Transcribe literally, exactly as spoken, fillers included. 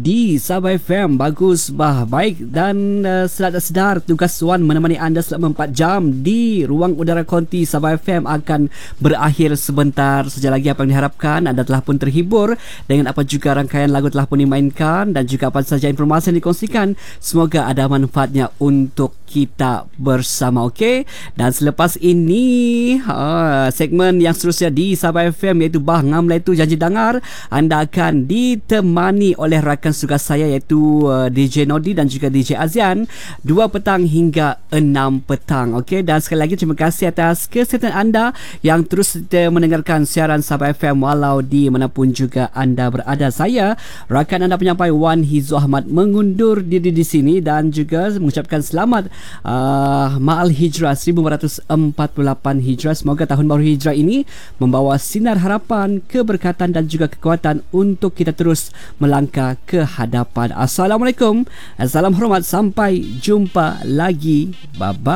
di Sabah F M. Bagus, bah, baik dan uh, selamat sedar tugas Wan menemani anda selama empat jam di ruang udara konti Sabah F M akan berakhir sebentar saja lagi. Apa yang diharapkan anda telah pun terhibur dengan apa juga rangkaian lagu telah pun dimainkan dan juga apa saja informasi yang dikongsikan. Semoga ada manfaatnya untuk kita bersama, okey? Dan selepas ini ha, segmen yang seterusnya di Sabah F M iaitu Bah Ngam Lai Tu Janji Dangar, anda akan ditemani oleh rakan tugas saya iaitu uh, D J Nodi dan juga D J Azian dua petang hingga enam petang. Okey, dan sekali lagi terima kasih atas kesetiaan anda yang terus uh, mendengarkan siaran Sabah F M walau di manapun juga anda berada. Saya rakan anda penyampai Wan Hizu Ahmad mengundur diri di sini dan juga mengucapkan selamat uh, Ma'al Hijrah seribu empat ratus empat puluh lapan Hijrah. Semoga tahun baru Hijrah ini membawa sinar harapan, keberkatan dan juga kekuatan untuk kita terus melangkah ke hadapan. Assalamualaikum, assalam hormat, sampai jumpa lagi, bye bye.